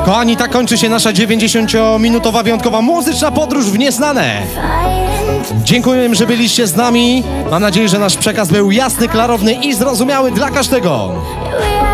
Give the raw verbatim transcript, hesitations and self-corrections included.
Kochani, tak kończy się nasza dziewięćdziesięciominutowa wyjątkowa muzyczna podróż w nieznane. Dziękuję, że byliście z nami. Mam nadzieję, że nasz przekaz był jasny, klarowny i zrozumiały dla każdego.